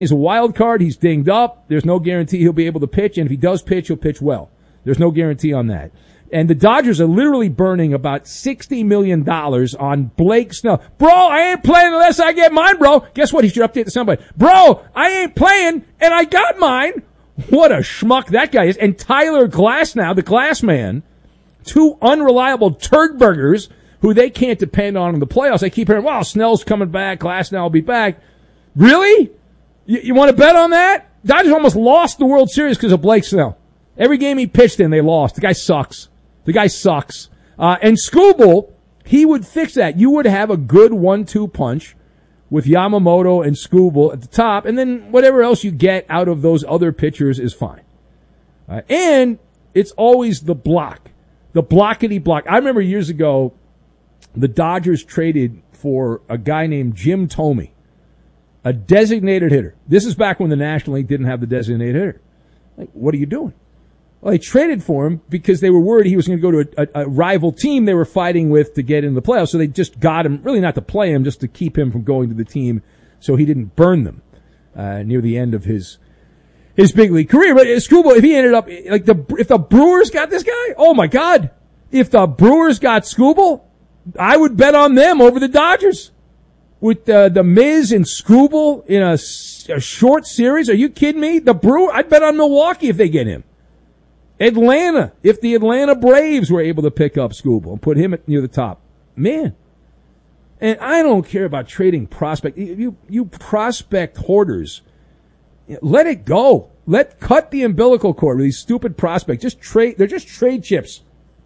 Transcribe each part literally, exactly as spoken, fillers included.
He's a wild card. He's dinged up. There's no guarantee he'll be able to pitch, and if he does pitch, he'll pitch well. There's no guarantee on that. And the Dodgers are literally burning about sixty million dollars on Blake Snell. Bro, I ain't playing unless I get mine, bro. Guess what? He should update to somebody. Bro, I ain't playing, and I got mine. What a schmuck that guy is. And Tyler Glasnow, the Glass Man, two unreliable turd burgers who they can't depend on in the playoffs. I keep hearing, wow, Snell's coming back. Glasnow will be back. Really? You, you want to bet on that? Dodgers almost lost the World Series because of Blake Snell. Every game he pitched in, they lost. The guy sucks. The guy sucks. Uh, and Skubal, he would fix that. You would have a good one two punch with Yamamoto and Skubal at the top, and then whatever else you get out of those other pitchers is fine. Uh, and it's always the block. The blockety block. I remember years ago, the Dodgers traded for a guy named Jim Thome, a designated hitter. This is back when the National League didn't have the designated hitter. Like, what are you doing? Well, they traded for him because they were worried he was going to go to a, a, a rival team they were fighting with to get in the playoffs. So they just got him, really not to play him, just to keep him from going to the team so he didn't burn them uh, near the end of his his big league career. But Skubal, if he ended up, like the, if the Brewers got this guy, oh my God. If the Brewers got Skubal, I would bet on them over the Dodgers. With uh, the Miz and Skubal in a, a short series, are you kidding me? The Brewer, I'd bet on Milwaukee if they get him. Atlanta, if the Atlanta Braves were able to pick up Skubal and put him at, near the top. Man. And I don't care about trading prospect. You, you prospect hoarders. Let it go. Let, cut the umbilical cord with these stupid prospects. Just trade, they're just trade chips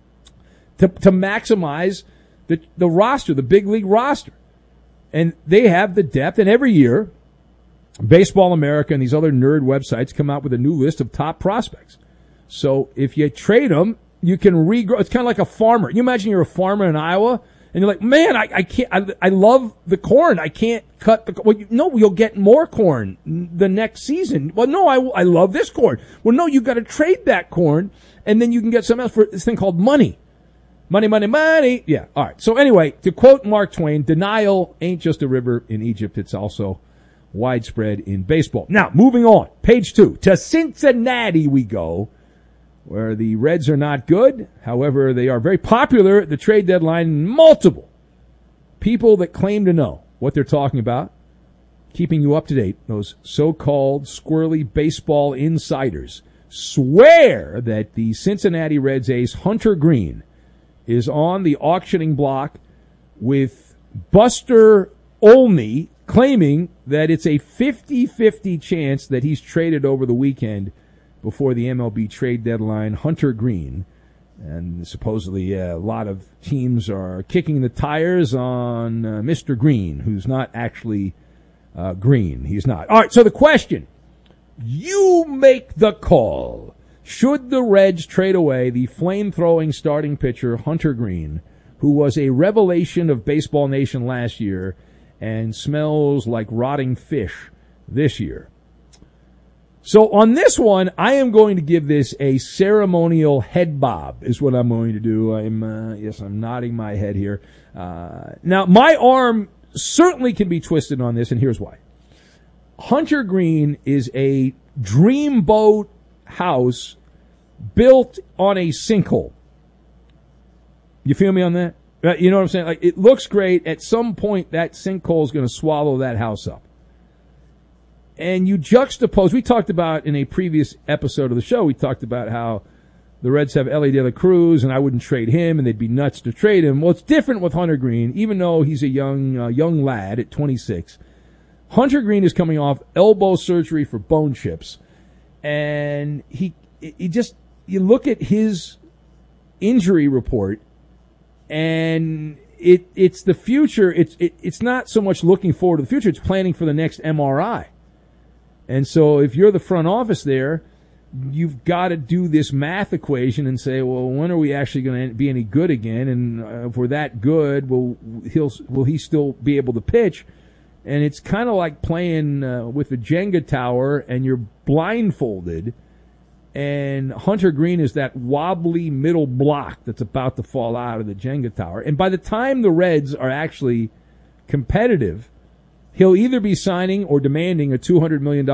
to, to maximize the, the roster, the big league roster. And they have the depth, and every year, Baseball America and these other nerd websites come out with a new list of top prospects. So if you trade them, you can regrow. It's kind of like a farmer. You imagine you're a farmer in Iowa, and you're like, man, I, I can't. I, I love the corn. I can't cut the. Well, you, no, you'll get more corn the next season. Well, no, I, I love this corn. Well, no, you got to trade that corn, and then you can get something else for this thing called money. Money, money, money. Yeah. All right. So anyway, to quote Mark Twain, denial ain't just a river in Egypt. It's also widespread in baseball. Now, moving on. Page two. To Cincinnati we go, where the Reds are not good. However, they are very popular at the trade deadline. Multiple people that claim to know what they're talking about, keeping you up to date. Those so-called squirrely baseball insiders swear that the Cincinnati Reds ace Hunter Greene is on the auctioning block with Buster Olney claiming that it's a fifty-fifty chance that he's traded over the weekend before the M L B trade deadline. Hunter Greene. And supposedly uh, a lot of teams are kicking the tires on uh, Mister Green, who's not actually uh, green. He's not. All right, so the question. You make the call. Should the Reds trade away the flame-throwing starting pitcher Hunter Greene, who was a revelation of Baseball Nation last year and smells like rotting fish this year? So on this one, I am going to give this a ceremonial head bob, is what I'm going to do. I'm uh, yes, I'm nodding my head here. Uh, now, my arm certainly can be twisted on this, and here's why. Hunter Greene is a dreamboat house built on a sinkhole. You feel me on that? You know what I'm saying? Like, it looks great. At some point, that sinkhole is going to swallow that house up. And you juxtapose, we talked about in a previous episode of the show, we talked about how the Reds have Ellie De La Cruz, and I wouldn't trade him, and they'd be nuts to trade him. Well, it's different with Hunter Greene, even though he's a young uh, young lad at twenty-six. Hunter Greene is coming off elbow surgery for bone chips, and he he just, you look at his injury report, and it it's the future. It's it, it's not so much looking forward to the future; it's planning for the next M R I. And so if you're the front office there, you've got to do this math equation and say, well, when are we actually going to be any good again? And uh, if we're that good, will he'll will he still be able to pitch? And it's kind of like playing uh, with a Jenga tower, and you're blindfolded, and Hunter Greene is that wobbly middle block that's about to fall out of the Jenga tower. And by the time the Reds are actually competitive he'll either be signing or demanding a two hundred million dollars